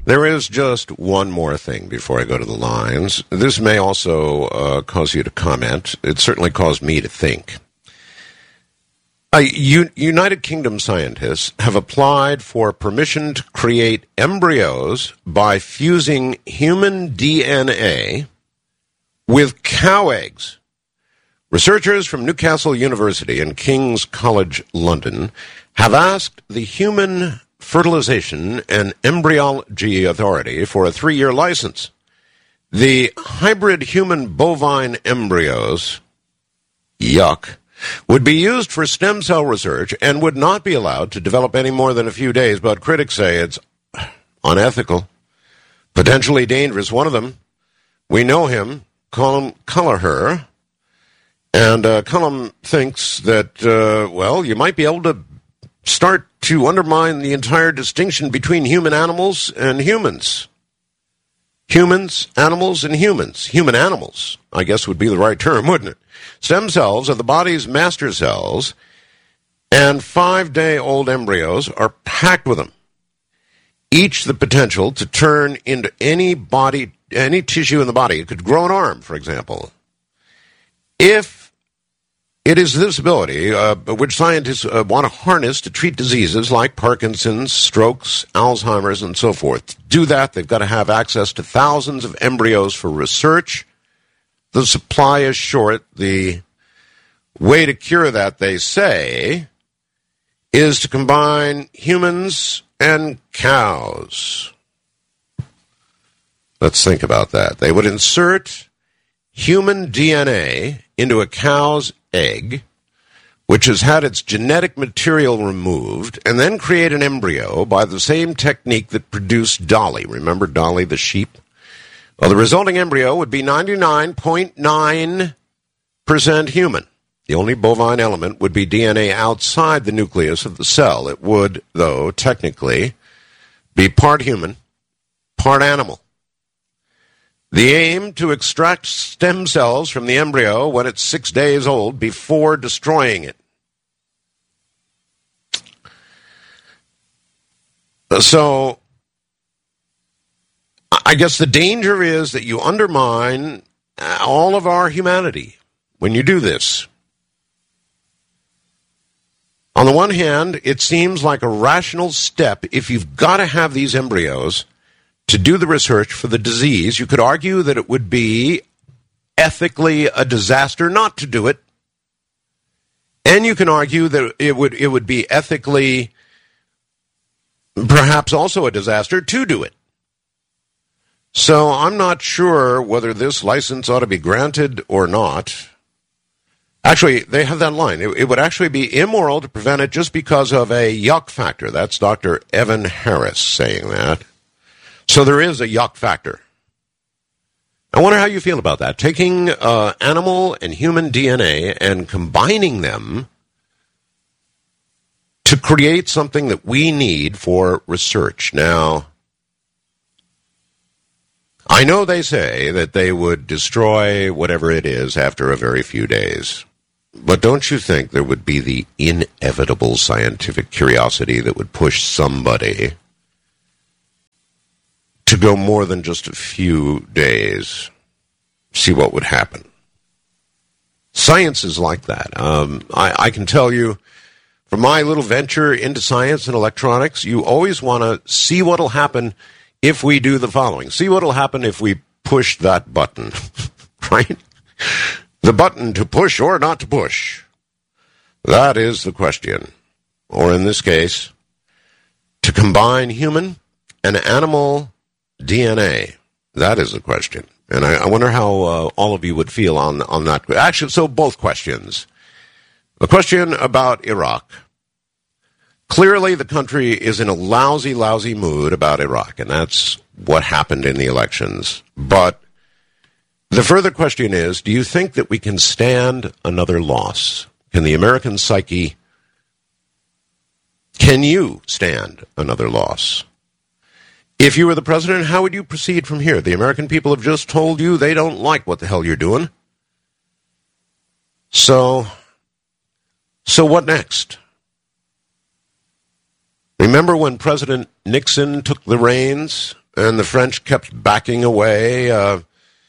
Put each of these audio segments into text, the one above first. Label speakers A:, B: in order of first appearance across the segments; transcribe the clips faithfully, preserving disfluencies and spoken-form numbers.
A: There is just one more thing before I go to the lines. This may also uh, cause you to comment. It certainly caused me to think. Uh, U- United Kingdom scientists have applied for permission to create embryos by fusing human D N A with cow eggs. Researchers from Newcastle University and King's College London have asked the Human Fertilization and Embryology Authority for a three-year license. The hybrid human bovine embryos, yuck, would be used for stem cell research and would not be allowed to develop any more than a few days, but critics say it's unethical, potentially dangerous. One of them, we know him, Colm Kelleher, and uh, Colm thinks that, uh, well, you might be able to start to undermine the entire distinction between human animals and humans. Humans, animals, and humans. Human animals, I guess, would be the right term, wouldn't it? Stem cells are the body's master cells, and five-day-old embryos are packed with them, each the potential to turn into any body, any tissue in the body. It could grow an arm, for example. If it is this ability uh, which scientists uh, want to harness to treat diseases like Parkinson's, strokes, Alzheimer's, and so forth. To do that, they've got to have access to thousands of embryos for research. The supply is short. The way to cure that, they say, is to combine humans and cows. Let's think about that. They would insert human D N A into a cow's egg, which has had its genetic material removed, and then create an embryo by the same technique that produced Dolly. Remember Dolly the sheep? Well, the resulting embryo would be ninety-nine point nine percent human. The only bovine element would be D N A outside the nucleus of the cell. It would, though, technically, be part human, part animal. The aim to extract stem cells from the embryo when it's six days old before destroying it. So, I guess the danger is that you undermine all of our humanity when you do this. On the one hand, it seems like a rational step if you've got to have these embryos to do the research for the disease. You could argue that it would be ethically a disaster not to do it. And you can argue that it would it would be ethically perhaps also a disaster to do it. So I'm not sure whether this license ought to be granted or not. Actually, they have that line. It, it would actually be immoral to prevent it just because of a yuck factor. That's Doctor Evan Harris saying that. So there is a yuck factor. I wonder how you feel about that. Taking uh, animal and human D N A and combining them to create something that we need for research. Now, I know they say that they would destroy whatever it is after a very few days. But don't you think there would be the inevitable scientific curiosity that would push somebody to go more than just a few days, see what would happen? Science is like that. Um, I, I can tell you, from my little venture into science and electronics, you always want to see what will happen if we do the following. See what will happen if we push that button, right? The button to push or not to push. That is the question. Or in this case, to combine human and animal D N A. That is the question. And I, I wonder how uh, all of you would feel on, on that. Actually, so both questions. The question about Iraq. Clearly, the country is in a lousy, lousy mood about Iraq, and that's what happened in the elections. But the further question is, do you think that we can stand another loss? Can the American psyche, can you stand another loss? If you were the president, how would you proceed from here? The American people have just told you they don't like what the hell you're doing. So, so what next? Remember when President Nixon took the reins and the French kept backing away, uh,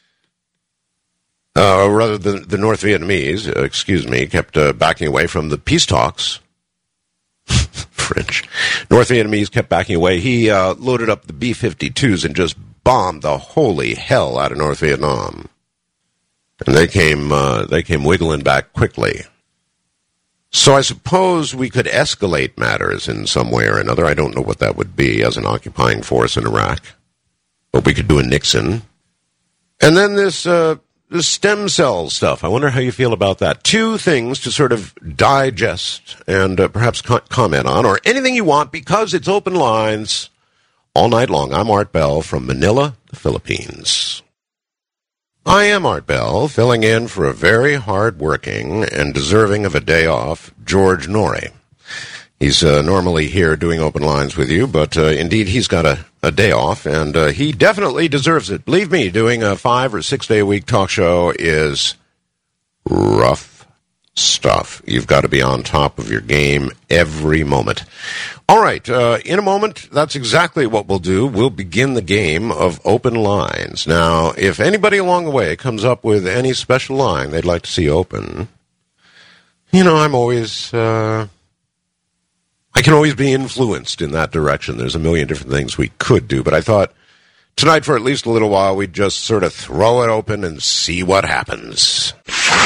A: uh, rather the, the North Vietnamese, uh, excuse me, kept uh, backing away from the peace talks. French. North Vietnamese kept backing away. He uh, loaded up the B fifty-twos and just bombed the holy hell out of North Vietnam. And they came, uh, they came wiggling back quickly. So I suppose we could escalate matters in some way or another. I don't know what that would be as an occupying force in Iraq. But we could do a Nixon. And then this, uh, this stem cell stuff. I wonder how you feel about that. Two things to sort of digest and uh, perhaps co- comment on, or anything you want, because it's open lines all night long. I'm Art Bell from Manila, the Philippines. I am Art Bell, filling in for a very hard-working and deserving of a day off, George Norrie. He's uh, normally here doing open lines with you, but uh, indeed he's got a, a day off, and uh, he definitely deserves it. Believe me, doing a five- or six-day-a-week talk show is rough stuff. You've got to be on top of your game every moment. All right, uh, in a moment, that's exactly what we'll do. We'll begin the game of open lines. Now, if anybody along the way comes up with any special line they'd like to see open, you know, I'm always, uh, I can always be influenced in that direction. There's a million different things we could do, but I thought tonight, for at least a little while, we'd just sort of throw it open and see what happens.